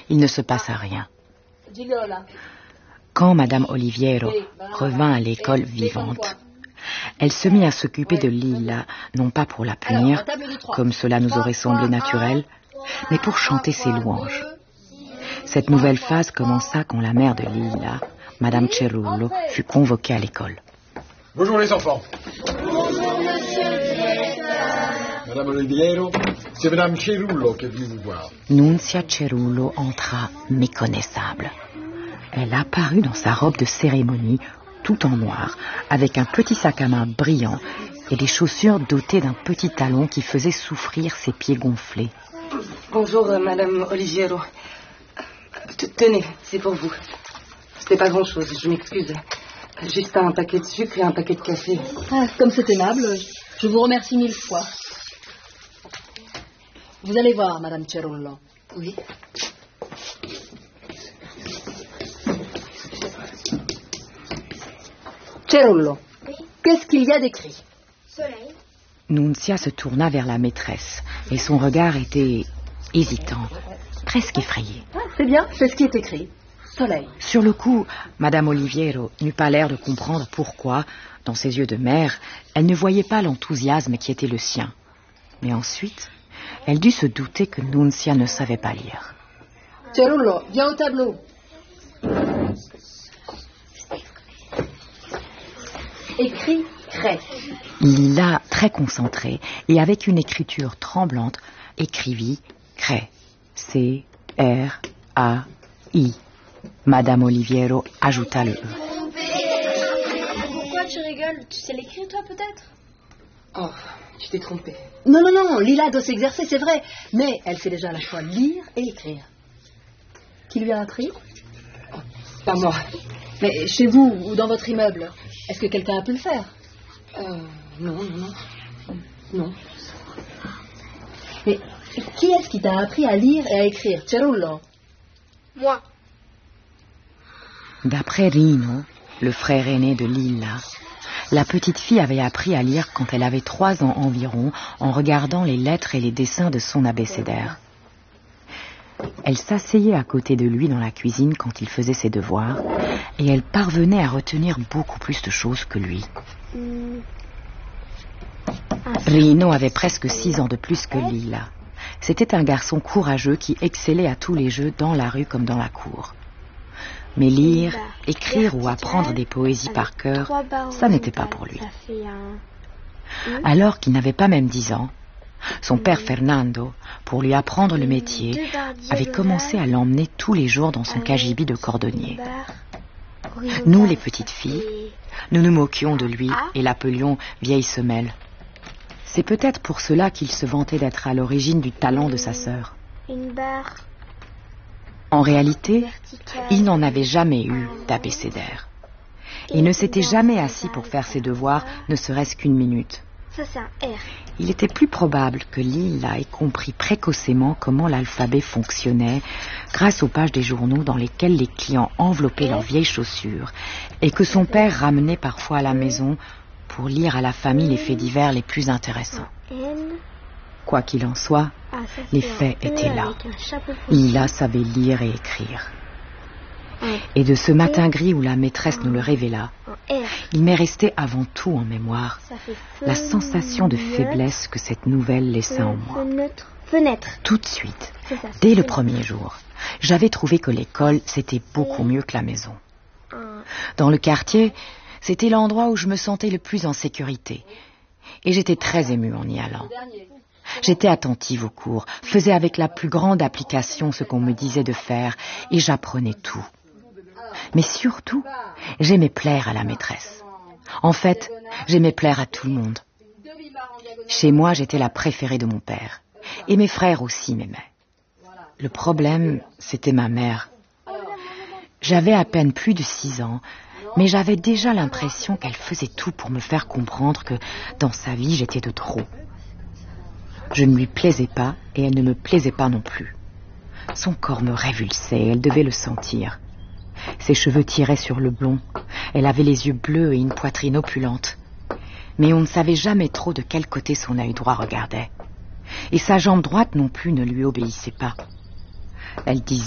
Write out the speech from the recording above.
il ne se passa rien. Quand Madame Oliviero revint à l'école vivante, elle se mit à s'occuper de Lila, non pas pour la punir, comme cela nous aurait semblé naturel, mais pour chanter ses louanges. Cette nouvelle phase commença quand la mère de Lila, Madame Cerullo, fut convoquée à l'école. Bonjour les enfants. Bonjour monsieur le directeur. Madame Oliviero, c'est Madame Cerullo qui est venue vous voir. Nunzia Cerullo entra méconnaissable. Elle apparut dans sa robe de cérémonie, tout en noir, avec un petit sac à main brillant et des chaussures dotées d'un petit talon qui faisait souffrir ses pieds gonflés. Bonjour, Madame Oliviero. Tenez, c'est pour vous. C'était pas grand-chose, je m'excuse. Juste un paquet de sucre et un paquet de café. Ah, comme c'est aimable, je vous remercie 1000 fois. Vous allez voir, Madame Cerullo. Oui. Cerullo, qu'est-ce qu'il y a d'écrit? Soleil. Nunzia se tourna vers la maîtresse et son regard était hésitant, presque effrayé. Ah, c'est bien, c'est ce qui est écrit. Soleil. Sur le coup, Madame Oliviero n'eut pas l'air de comprendre pourquoi, dans ses yeux de mère, elle ne voyait pas l'enthousiasme qui était le sien. Mais ensuite, elle dut se douter que Nunzia ne savait pas lire. Cerullo, viens au tableau. Écrit crée. Lila, très concentrée et avec une écriture tremblante, écrivit crée. C-R-A-I. Madame Oliviero ajouta le E. Pourquoi tu rigoles? Tu sais l'écrire toi peut-être? Oh, tu t'es trompée. Non, Lila doit s'exercer, c'est vrai. Mais elle sait déjà à la fois lire et écrire. Qui lui a appris? Oh, pas moi. Mais chez vous ou dans votre immeuble, est-ce que quelqu'un a pu le faire? Non. Mais qui est-ce qui t'a appris à lire et à écrire? Cerullo? Moi. D'après Rino, le frère aîné de Lila, la petite fille avait appris à lire quand elle avait 3 ans environ en regardant les lettres et les dessins de son abécédaire. Elle s'asseyait à côté de lui dans la cuisine quand il faisait ses devoirs et elle parvenait à retenir beaucoup plus de choses que lui. Rino avait presque 6 ans de plus que Lila. C'était un garçon courageux qui excellait à tous les jeux dans la rue comme dans la cour. Mais lire, écrire ou apprendre des poésies par cœur, ça n'était pas pour lui. Alors qu'il n'avait pas même 10 ans, son père Fernando, pour lui apprendre le métier, avait commencé à l'emmener tous les jours dans son cagibi de cordonnier. Nous, les petites filles, nous nous moquions de lui et l'appelions vieille semelle. C'est peut-être pour cela qu'il se vantait d'être à l'origine du talent de sa sœur. Une barre. En réalité, il n'en avait jamais eu d'abécédaire. Il ne s'était jamais assis pour faire ses devoirs, ne serait-ce qu'une minute. Ça, c'est un R. Il était plus probable que Lila ait compris précocement comment l'alphabet fonctionnait grâce aux pages des journaux dans lesquelles les clients enveloppaient leurs vieilles chaussures et que son père ramenait parfois à la maison pour lire à la famille les faits divers les plus intéressants. Quoi qu'il en soit, les faits étaient là. Lila savait lire et écrire. Et de ce matin gris où la maîtresse nous le révéla, il m'est resté avant tout en mémoire la sensation de faiblesse que cette nouvelle laissa en moi. Fenêtre. Tout de suite, dès le premier jour, j'avais trouvé que l'école, c'était beaucoup mieux que la maison. Dans le quartier, c'était l'endroit où je me sentais le plus en sécurité. Et j'étais très émue en y allant. J'étais attentive aux cours, faisais avec la plus grande application ce qu'on me disait de faire, et j'apprenais tout. Mais surtout, j'aimais plaire à la maîtresse. En fait, j'aimais plaire à tout le monde. Chez moi, j'étais la préférée de mon père, et mes frères aussi m'aimaient. Le problème, c'était ma mère. J'avais à peine plus de 6 ans, mais j'avais déjà l'impression qu'elle faisait tout pour me faire comprendre que, dans sa vie, j'étais de trop. Je ne lui plaisais pas et elle ne me plaisait pas non plus. Son corps me révulsait, elle devait le sentir. Ses cheveux tiraient sur le blond, elle avait les yeux bleus et une poitrine opulente. Mais on ne savait jamais trop de quel côté son œil droit regardait. Et sa jambe droite non plus ne lui obéissait pas. Elle disait